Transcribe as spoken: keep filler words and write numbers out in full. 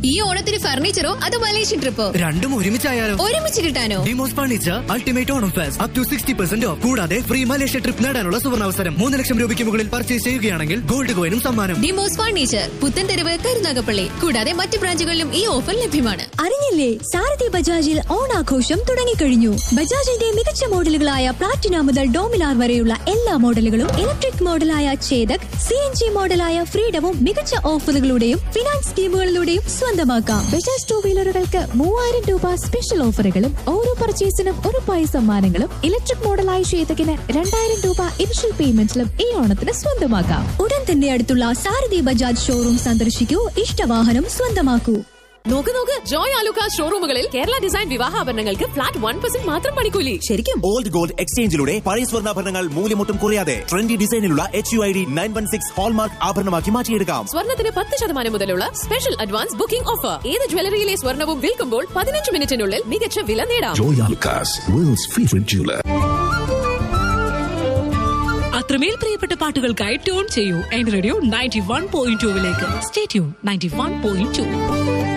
ഈ ഓണത്തിന് ഫർണിച്ചറോ അതോ മലേഷ്യൻ ട്രിപ്പോ? രണ്ടും ഒരുമിച്ചായാലോ? ഒരുമിച്ച് കിട്ടാനോ? Demos furniture ultimate Onam fest up to sixty percent of. കൂടാതെ ഫ്രീ മലേഷ്യ ട്രിപ്പ് നേടാനുള്ള സുവർണാവസരം. മൂന്ന് ലക്ഷം രൂപയ്ക്ക് മുകളിൽ പർച്ചേസ് ചെയ്യുകയാണെങ്കിൽ ഗോൾഡ് കോയിനും സമ്മാനം. ഡിമോസ് ഫർണിച്ചർ, പുത്തൻതെരുവ്, കരുനാഗപ്പള്ളി. കൂടാതെ മറ്റ് ബ്രാഞ്ചുകളിലും ഈ ഓഫർ ലഭ്യമാണ്. അറിഞ്ഞില്ലേ, സാരഥി ബജാജിൽ ഓണാഘോഷം തുടങ്ങിക്കഴിഞ്ഞു. ബജാജിന്റെ മികച്ച മോഡലുകളായ പ്ലാറ്റിന മുതൽ ഡോമിനാർ വരെയുള്ള എല്ലാ മോഡലുകളും, electric മോഡലായ Chetak, C N G മോഡലായ ഫ്രീഡവും മികച്ച ഓഫറുകളുടെയും ഫിനാൻസ് സ്കീമുകളിലൂടെയും സ്വന്തമാക്കാം. ബജാജ് ടൂ വീലറുകൾക്ക് മൂവായിരം രൂപ സ്പെഷ്യൽ ഓഫറുകളും ഓരോ പർച്ചേസിനും ഉറപ്പായ സമ്മാനങ്ങളും, ഇലക്ട്രിക് മോഡലായ ചേതകിന് രണ്ടായിരം രൂപ ഇനിഷ്യൽ പേയ്മെന്റിലും ഈ ഓണത്തിന് സ്വന്തമാക്കാം. ഉടൻ തന്നെ അടുത്തുള്ള സാരഥി ബജാജ് ഷോറൂം സന്ദർശിക്കൂ, ഇഷ്ടവാഹനം സ്വന്തമാക്കൂ. നോക്ക് നോക്ക്, Joy Alukkas ഷോറൂമുകളിൽ Kerala design വിവാഹാഭരണങ്ങൾക്ക് flat one percent മാത്രം പണിക്കൂലി. ശരിക്കും ഓൾഡ് ഗോൾഡ് എക്സ്ചേഞ്ചിലൂടെ പഴയ സ്വർണ്ണാഭരണങ്ങൾ മൂല്യമൊട്ടും കുറയാതെ trendy ഡിസൈനിലുള്ള H U I D nine one six hallmark ആഭരണമാക്കി മാറ്റിയെടുക്കാം. സ്വർണ്ണത്തിന് പത്ത് ശതമാനം മുതലുള്ള സ്പെഷ്യൽ അഡ്വാൻസ് ബുക്കിംഗ് ഓഫർ. ഏത് ജ്വല്ലറിയിലെ സ്വർണ്ണവും വിൽക്കുമ്പോൾ പതിനഞ്ച് മിനിറ്റിനുള്ളിൽ മികച്ച വില നേടാം. Joy Alucas, world's favorite jeweler. അത്രമേൽ പ്രിയപ്പെട്ട പാട്ടുകൾക്കായി ട്യൂൺ ചെയ്യൂ N radio ninety one point ടൂവിലേക്ക്. Stay tune ninety one point two.